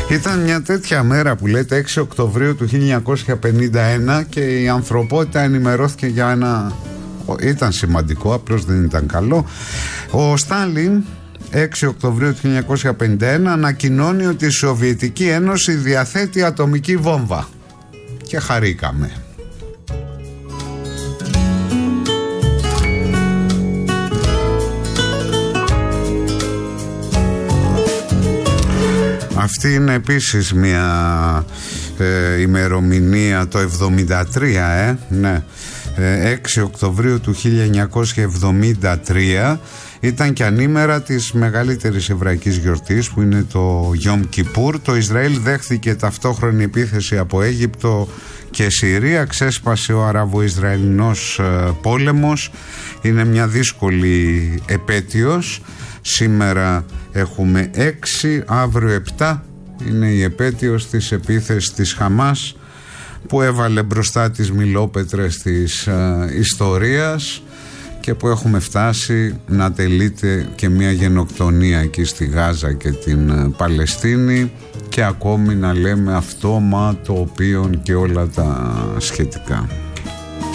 Ήταν μια τέτοια μέρα που λέτε 6 Οκτωβρίου του 1951 και η ανθρωπότητα ενημερώθηκε για ένα... Ήταν σημαντικό, απλώς δεν ήταν καλό. Ο Στάλιν 6 Οκτωβρίου του 1951 ανακοινώνει ότι η Σοβιετική Ένωση διαθέτει ατομική βόμβα και χαρήκαμε. Αυτή είναι επίσης μια ημερομηνία, το 73, ναι. 6 Οκτωβρίου του 1973 ήταν και ανήμερα της μεγαλύτερης εβραϊκής γιορτής που είναι το Γιόμ Κιπούρ. Το Ισραήλ δέχθηκε ταυτόχρονη επίθεση από Αίγυπτο και Συρία, ξέσπασε ο Αραβο-Ισραηλινός πόλεμος. Είναι μια δύσκολη επέτειος. Σήμερα έχουμε 6, αύριο 7 είναι η επέτειος της επίθεσης της Χαμάς που έβαλε μπροστά τις μιλόπετρες της ιστορίας και που έχουμε φτάσει να τελείται και μια γενοκτονία εκεί στη Γάζα και την Παλαιστίνη και ακόμη να λέμε αυτό, μα το οποίο και όλα τα σχετικά.